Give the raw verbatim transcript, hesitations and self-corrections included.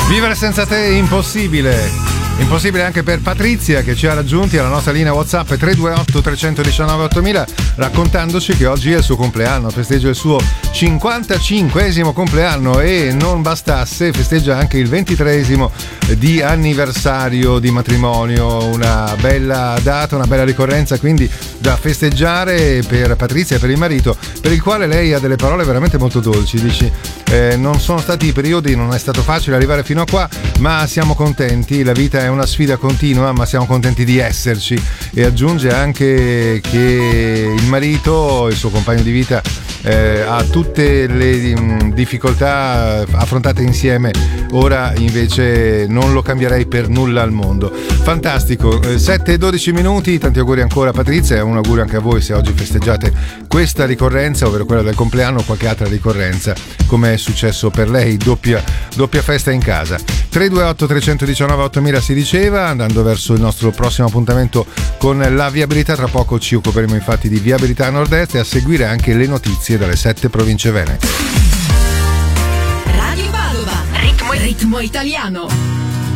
Vivere senza te è impossibile. Impossibile anche per Patrizia, che ci ha raggiunti alla nostra linea WhatsApp tre due otto tre uno nove ottomila, raccontandoci che oggi è il suo compleanno, festeggia il suo cinquantacinquesimo compleanno e non bastasse, festeggia anche il ventitreesimo di anniversario di matrimonio. Una bella data, una bella ricorrenza quindi da festeggiare per Patrizia e per il marito, per il quale lei ha delle parole veramente molto dolci. Dici eh, non sono stati i periodi, non è stato facile arrivare fino a qua, ma siamo contenti, la vita è una sfida continua, ma siamo contenti di esserci. E aggiunge anche che il marito, il suo compagno di vita, eh, ha tutte le mh, difficoltà affrontate insieme, ora invece non lo cambierei per nulla al mondo. Fantastico. eh, sette e dodici minuti, tanti auguri ancora Patrizia e un augurio anche a voi se oggi festeggiate questa ricorrenza, ovvero quella del compleanno o qualche altra ricorrenza, come è successo per lei, doppia, doppia festa in casa. tre due otto tre uno nove ottomila si diceva, andando verso il nostro prossimo appuntamento con la viabilità. Tra poco ci occuperemo infatti di viabilità nord-est e a seguire anche le notizie dalle sette province venete. Radio Padova, ritmo, ritmo italiano.